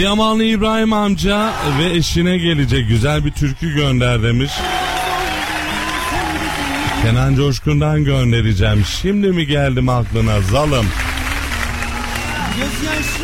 Yamanlı İbrahim amca ve eşine gelecek güzel bir türkü gönder demiş. Kenan Coşkun'dan göndereceğim. Şimdi mi geldim aklına zalım?